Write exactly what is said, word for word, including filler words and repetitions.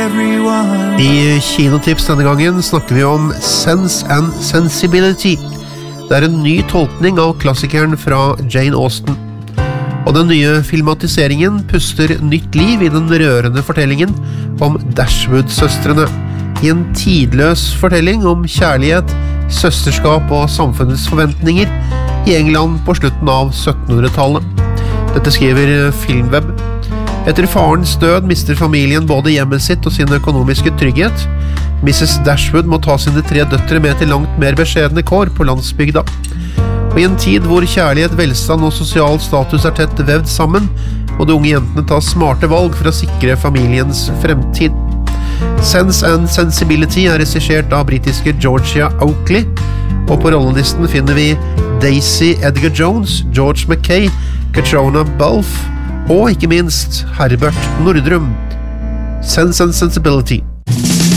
everyone. I Kinotips denne gangen snakker vi om Sense and Sensibility. Det er en ny tolkning av klassikeren fra Jane Austen. Og den nye filmatiseringen puster nytt liv i den rørende fortellingen om Dashwood-søstrene. I en tidløs fortelling om kjærlighet, søsterskap og samfunnets forventninger i England på slutten av syttenhundretallet. Dette skriver Filmweb. Etter farens død mister familien både hjemmet sitt og sin økonomiske trygghet. missus Dashwood må ta sine tre døtre med til langt mer beskjedne kår på landsbygda. Og i en tid hvor kjærlighet, velstand og sosial status er tett vevd sammen, må de unge jentene ta smarte valg for å sikre familiens fremtid. Sense and Sensibility er regissert av britiske Georgia Oakley, og på rollelisten finner vi Daisy Edgar Jones, George Mackay, Catriona Balfe og ikke minst Herbert Nordrum. Sense and Sensibility.